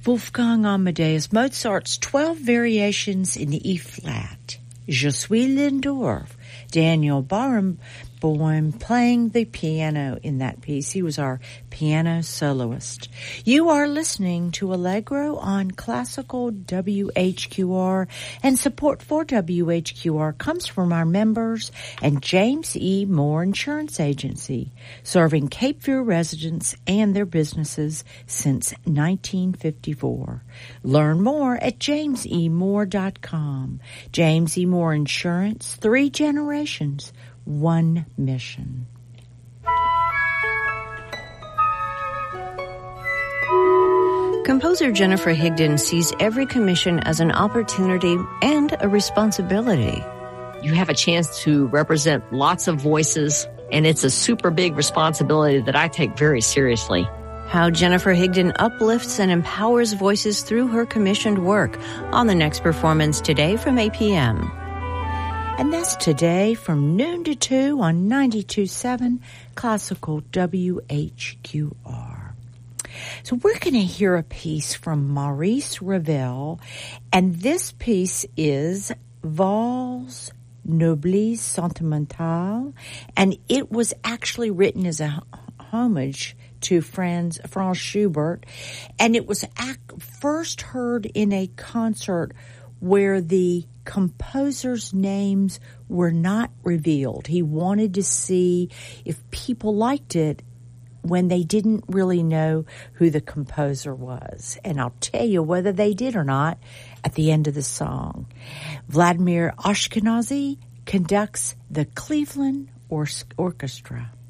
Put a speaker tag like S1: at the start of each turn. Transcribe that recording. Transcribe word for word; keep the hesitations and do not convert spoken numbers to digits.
S1: Wolfgang Amadeus Mozart's twelve Variations in the E-flat. Je suis Lindorf. Daniel Barenboim playing the piano in that piece. He was our piano soloist. You are listening to Allegro on Classical W H Q R, and support for W H Q R comes from our members and James E. Moore Insurance Agency, serving Cape Fear residents and their businesses since nineteen fifty-four. Learn more at james e moore dot com. James E. Moore Insurance, three generations, one mission.
S2: Composer Jennifer Higdon sees every commission as an opportunity and a responsibility.
S3: You have a chance to represent lots of voices, and it's a super big responsibility that I take very seriously.
S2: How Jennifer Higdon uplifts and empowers voices through her commissioned work on the next performance today from eight p.m.
S1: And that's today from noon to two on ninety-two point seven Classical W H Q R. So we're going to hear a piece from Maurice Ravel, and this piece is Valse Noblesse Sentimentale, and it was actually written as a homage to Franz, Franz Schubert, and it was ac- first heard in a concert where the composers' names were not revealed. He wanted to see if people liked it when they didn't really know who the composer was. And I'll tell you whether they did or not at the end of the song. Vladimir Ashkenazy conducts the Cleveland Or- Orchestra.